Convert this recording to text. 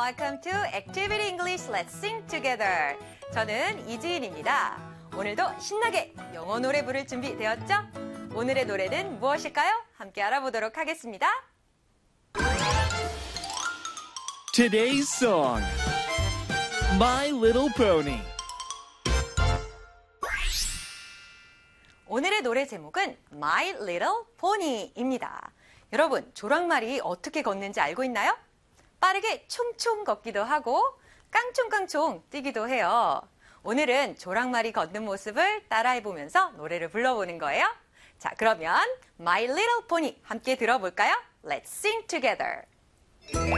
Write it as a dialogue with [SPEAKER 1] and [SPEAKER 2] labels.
[SPEAKER 1] Welcome to Activity English Let's Sing Together. 저는 이지인입니다. 오늘도 신나게 영어 노래 부를 준비 되었죠? 오늘의 노래는 무엇일까요? 함께 알아보도록 하겠습니다.
[SPEAKER 2] Today's song, My Little Pony.
[SPEAKER 1] 오늘의 노래 제목은 My Little Pony입니다. 여러분, 조랑말이 어떻게 걷는지 알고 있나요? 빠르게 총총 걷기도 하고 깡총깡총 뛰기도 해요. 오늘은 조랑말이 걷는 모습을 따라해보면서 노래를 불러보는 거예요. 자, 그러면 My Little Pony 함께 들어볼까요? Let's sing together.